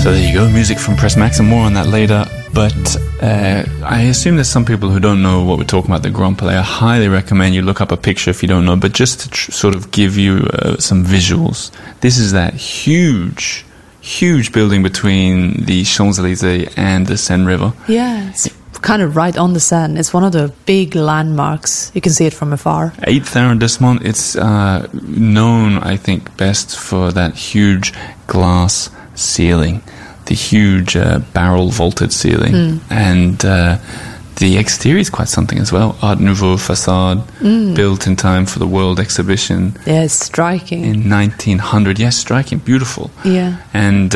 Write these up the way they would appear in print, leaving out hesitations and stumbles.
So there you go, music from Press Max, and more on that later. But I assume there's some people who don't know what we're talking about, the Grand Palais. I highly recommend you look up a picture if you don't know, but just to sort of give you some visuals. This is that huge building between the Champs-Élysées and the Seine River. Yeah, it's kind of right on the Seine. It's one of the big landmarks. You can see it from afar. 8th arrondissement. It's known, I think, best for that huge glass ceiling, the huge barrel vaulted ceiling, and the exterior is quite something as well. Art Nouveau facade, built in time for the World Exhibition. Yeah, it's striking. In 1900. Yes, striking, beautiful. Yeah. And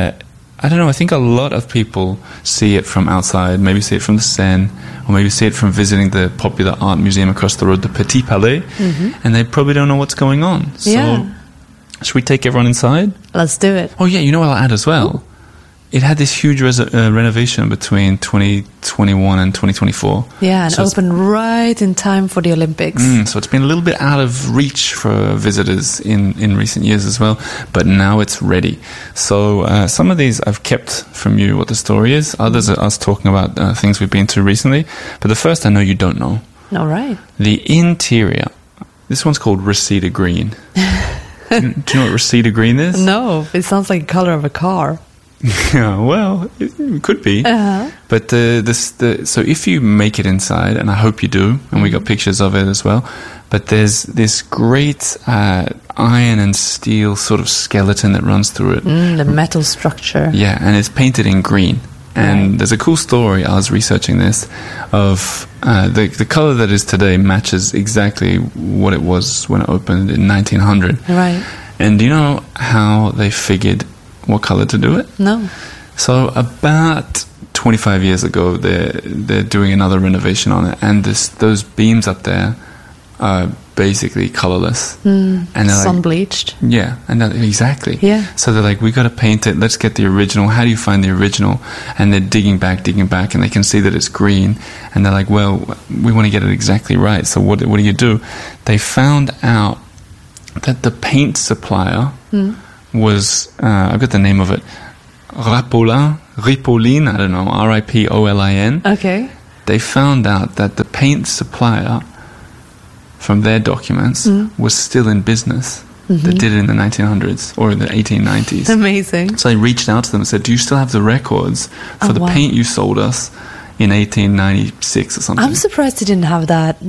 I don't know, I think a lot of people see it from outside, maybe see it from the Seine, or maybe see it from visiting the popular art museum across the road, the Petit Palais, and they probably don't know what's going on. So, should we take everyone inside? Let's do it. Oh yeah, you know what I'll add as well? It had this huge renovation between 2021 and 2024. Yeah, and opened right in time for the Olympics. So it's been a little bit out of reach for visitors in recent years as well, but now it's ready. So some of these I've kept from you what the story is. Others are us talking about things we've been to recently. But the first I know you don't know. All right. The interior. This one's called Reseda Green. Do you know what Reseda Green is? No, it sounds like the color of a car. Yeah, well, it could be. But so if you make it inside, and I hope you do, and we got pictures of it as well, but there's this great iron and steel sort of skeleton that runs through it. The metal structure. Yeah, and it's painted in green. And there's a cool story, I was researching this, of the color that is today matches exactly what it was when it opened in 1900. Right. And do you know how they figured what color to do it? No. So about 25 years ago, they're doing another renovation on it, and those beams up there are basically colorless, and they're sun bleached. Yeah, and exactly. Yeah. So they're like, we got to paint it. Let's get the original. How do you find the original? And they're digging back, and they can see that it's green, and they're like, well, we want to get it exactly right. So what do you do? They found out that the paint supplier was, I've got the name of it, Ripolin, I don't know, Ripolin. Okay. They found out that the paint supplier, from their documents, was still in business. They did it in the 1900s or in the 1890s. Amazing. So I reached out to them and said, do you still have the records for the paint you sold us in 1896 or something? I'm surprised they didn't have that,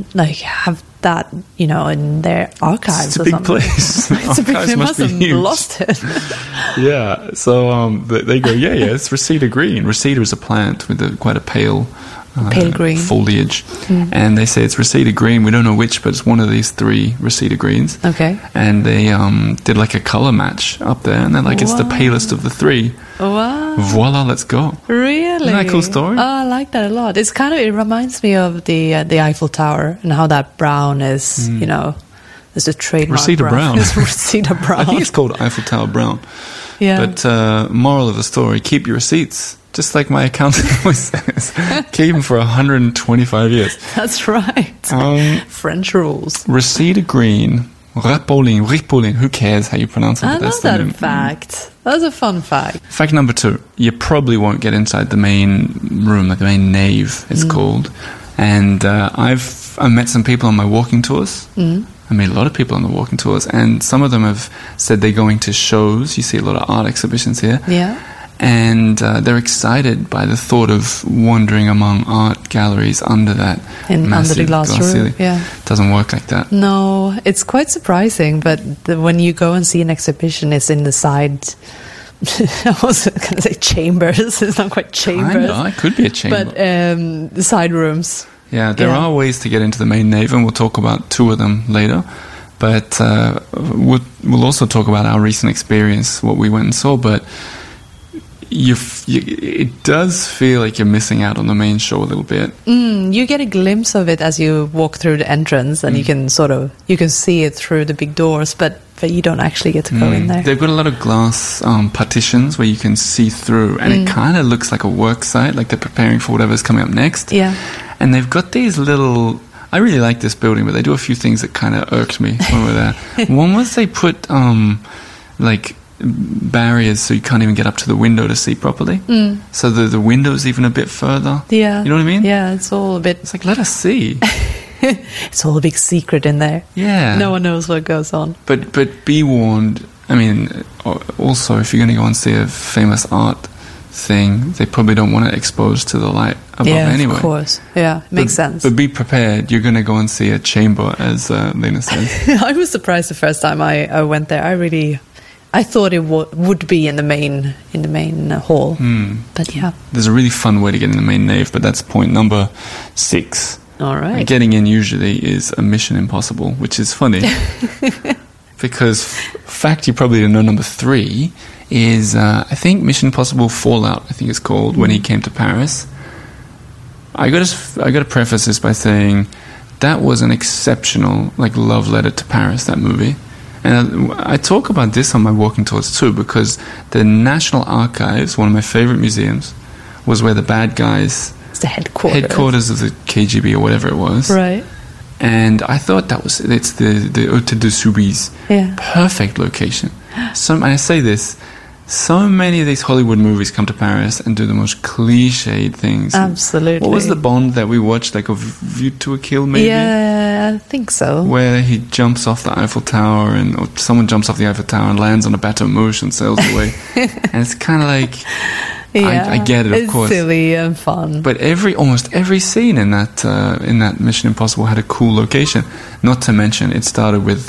in their archives. It's a big place. It's a big place. They must have lost it. Yeah. So they go, yeah, it's Reseda Green. Reseda is a plant with quite a pale green foliage, and they say it's Reseda Green. We don't know which, but it's one of these three Reseda Greens. Okay. And they did like a color match up there, and they're like, it's the palest of the three. Wow. Voila, let's go. Really? Isn't that a cool story? Oh, I like that a lot. It reminds me of the Eiffel Tower and how that brown is, there's a trademark. Reseda Brown. It's Reseda Brown. I think it's called Eiffel Tower Brown. Yeah. But moral of the story, keep your receipts. Just like my accountant always says, keep them for 125 years. That's right. French rules. Reseda Green, Ripolin, who cares how you pronounce it? I love that fact. That's a fun fact. Fact number 2, you probably won't get inside the main room, like the main nave, it's called. And I've met some people on my walking tours. I met a lot of people on the walking tours, and some of them have said they're going to shows. You see a lot of art exhibitions here. Yeah. And they're excited by the thought of wandering among art galleries under that massive under the glass ceiling. Yeah. It doesn't work like that. No, it's quite surprising, but when you go and see an exhibition, it's in the side... I was going to say chambers. It's not quite chambers. It could be a chamber. But the side rooms. Yeah, there are ways to get into the main nave, and we'll talk about 2 of them later. But we'll also talk about our recent experience, what we went and saw, but... it does feel like you're missing out on the main show a little bit. You get a glimpse of it as you walk through the entrance, and you can see it through the big doors, but you don't actually get to go in there. They've got a lot of glass partitions where you can see through, and it kind of looks like a work site, like they're preparing for whatever's coming up next. Yeah. And they've got these little... I really like this building, but they do a few things that kind of irked me when we were there. One was they put barriers, so you can't even get up to the window to see properly. So the window's even a bit further. Yeah. You know what I mean? Yeah, it's all a bit... It's like, let us see. It's all a big secret in there. Yeah. No one knows what goes on. But be warned. I mean, also, if you're going to go and see a famous art thing, they probably don't want it exposed to the light above anyway. Of course. Yeah, makes sense. But be prepared. You're going to go and see a chamber, as Lena says. I was surprised the first time I went there. I thought it would be in the main hall. But yeah. There's a really fun way to get in the main nave, but that's point number 6. All right. And getting in usually is a mission impossible, which is funny. Because fact you probably don't know, number 3 is, I think, Mission Impossible Fallout, I think it's called, when he came to Paris. I got to preface this by saying that was an exceptional love letter to Paris, that movie. And I talk about this on my Walking Tours too, because the National Archives, one of my favorite museums, was where the bad guys... It's the headquarters of the KGB or whatever it was. Right. And I thought it's the Hôtel de Soubise. Yeah. Perfect location. And I say this, so many of these Hollywood movies come to Paris and do the most cliched things. Absolutely. What was the Bond that we watched, A View to a Kill, maybe? Yeah, I think so. Where he jumps off the Eiffel Tower, or someone jumps off the Eiffel Tower and lands on a bateau mouche and sails away. And it's kind of like... Yeah, I get it, of course. It's silly and fun. But almost every scene in that Mission Impossible had a cool location. Not to mention, it started with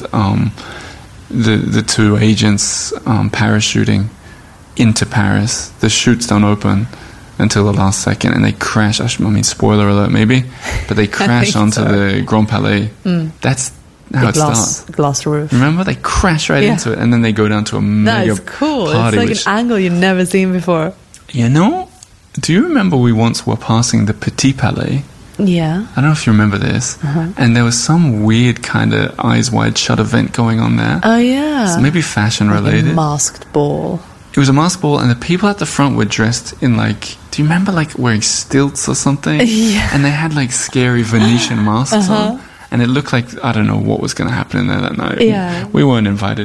the 2 agents parachuting into Paris. The chutes don't open until the last second, and they crash. I mean, spoiler alert, maybe, but they crash onto the Grand Palais. That's how it starts. Glass roof. Remember, they crash right into it, and then they go down to a mega That's cool. party. It's like an angle you've never seen before. You know, do you remember we once were passing the Petit Palais? Yeah. I don't know if you remember this. And there was some weird kind of eyes wide shut event going on there. Oh, yeah. So maybe fashion related. A masked ball. It was a masked ball, and the people at the front were dressed in do you remember wearing stilts or something? Yeah. And they had scary Venetian masks on. And it looked like, I don't know what was going to happen in there that night. Yeah. We weren't invited.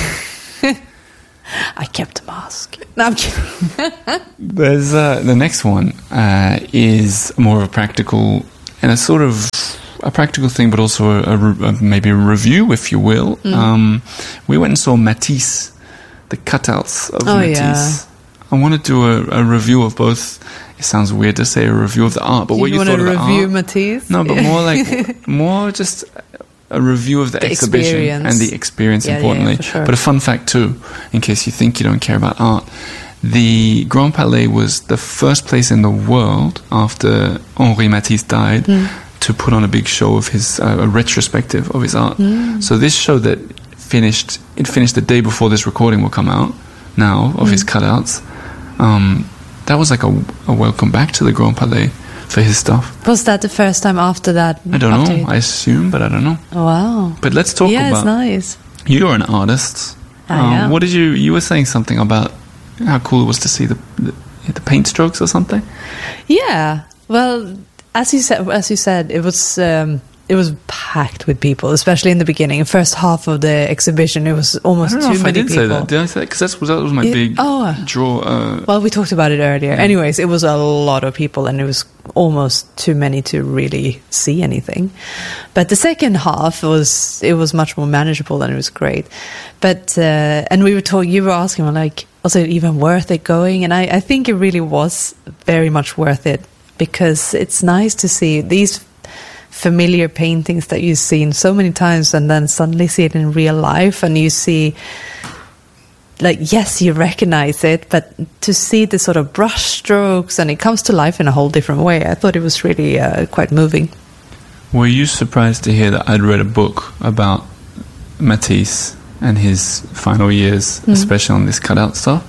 I kept a mask. No, I'm kidding. There's the next one is more of a practical and a sort of a practical thing, but also maybe a review, if you will. We went and saw Matisse, the cutouts of Matisse. Yeah. I want to do a review of both. It sounds weird to say a review of the art, but what you thought of the art. You want to review Matisse? No, but more just a review of the exhibition and the experience, importantly. Yeah, for sure. But a fun fact too, in case you think you don't care about art. The Grand Palais was the first place in the world after Henri Matisse died to put on a big show of his a retrospective of his art. So this show that finished the day before this recording will come out now of his cutouts. That was like a welcome back to the Grand Palais for his stuff. Was that the first time after that? I don't know. I assume, but I don't know. Wow. But let's talk about... Yeah, it's nice. You're an artist. I what did you were saying something about how cool it was to see the paint strokes or something? Yeah. Well, as you said, it was packed with people, especially in the beginning. First half of the exhibition, it was almost too many people. I did say that. Did I say that? Because that was my big draw. Well, we talked about it earlier. Yeah. Anyways, it was a lot of people, and it was almost too many to really see anything. But the second half was much more manageable, and it was great. But and we were talking. You were asking, was it even worth it going? And I think it really was very much worth it, because it's nice to see these familiar paintings that you've seen so many times, and then suddenly see it in real life, and you see, yes, you recognize it, but to see the sort of brush strokes, and it comes to life in a whole different way. I thought it was really quite moving. Were you surprised to hear that I'd read a book about Matisse and his final years, especially on this cutout stuff?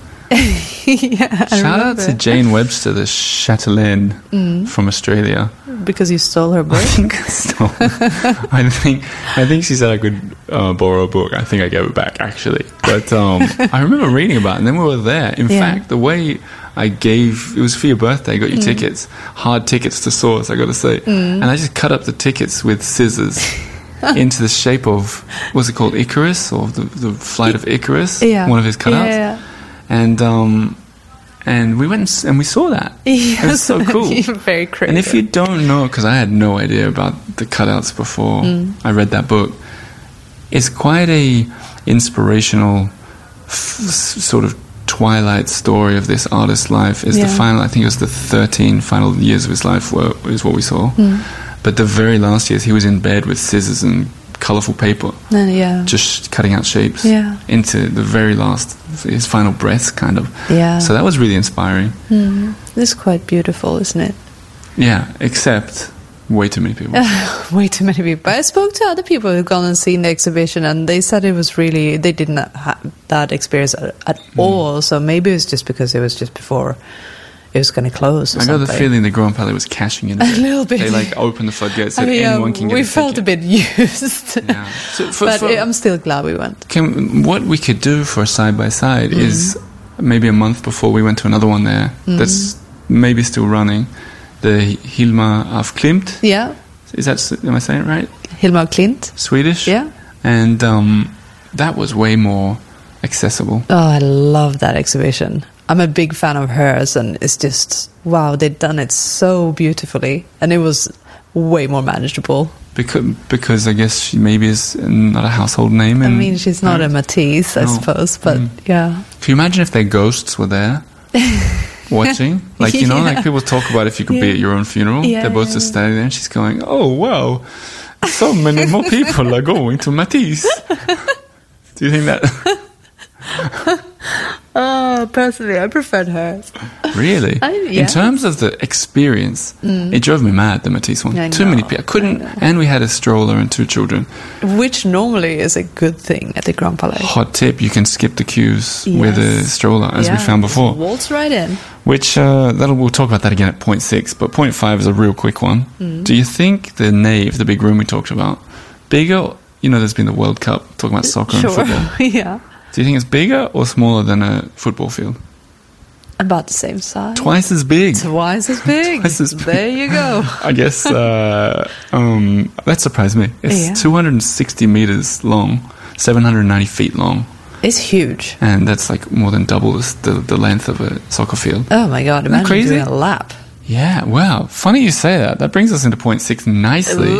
Shout out to Jane Webster, the chatelaine from Australia. Because you stole her book? I think I stole it. I think she said I could borrow a book. I think I gave it back, actually. But I remember reading about it, and then we were there. In fact, the way it was for your birthday, I got you tickets, hard tickets to Source, I got to say. And I just cut up the tickets with scissors Yeah. into the shape of, what's it called, Icarus, or the flight of Icarus, Yeah. one of his cutouts. Yeah. And we went and we saw that. Yes. It was so cool. Very creative. And if you don't know, because I had no idea about the cutouts before I read that book, it's quite a inspirational sort of twilight story of this artist's life. Is the final, I think it was the 13 final years of his life is what we saw. But the very last years, he was in bed with scissors and colourful paper, just cutting out shapes into the very last, his final breaths, kind of. Yeah. So that was really inspiring. It's quite beautiful, isn't it? Yeah, except way too many people. Way too many people. I spoke to other people who've gone and seen the exhibition, and they said it was really, they didn't have that experience at all. So maybe it was just because it was just before it was going to close or I got something. the feeling the Grand Palais was cashing in a little bit. They like opened the floodgates, said anyone can get we a felt a ticket. bit used. Yeah. So But I'm still glad we went. what we could do for a side-by-side is maybe a month before we went to another one there that's maybe still running, the Hilma af Klint. Yeah. Is that, am I saying it right? Hilma Klint. Swedish? Yeah. And that was way more accessible. Oh, I love that exhibition. I'm a big fan of hers, and it's just, wow, they've done it so beautifully. And it was way more manageable. Because I guess she maybe is not a household name. I mean, she's not a Matisse, I suppose, but yeah. Can you imagine if their ghosts were there watching? Like, you know, like people talk about if you could be at your own funeral. Yeah, They're both just standing there and she's going, oh, wow, so many more people are going to Matisse. Do you think that... Personally, I preferred hers. Really? Yeah. In terms of the experience, it drove me mad, the Matisse one. I Too know, many people. I couldn't... And we had a stroller and 2 children. Which normally is a good thing at the Grand Palais. Hot tip, you can skip the queues with a stroller, as we found before. Waltz right in. Which, we'll talk about that again at point 6, but point 5 is a real quick one. Do you think the nave, the big room we talked about, bigger... You know, there's been the World Cup, talking about soccer and football. Yeah. Do you think it's bigger or smaller than a football field? About the same size. Twice as big. Twice as big. Twice as big. There you go. I guess that surprised me. It's 260 meters long, 790 feet long. It's huge. And that's like more than double the length of a soccer field. Oh my God, imagine crazy? doing a lap. Yeah, wow. Funny you say that. That brings us into point 6 nicely.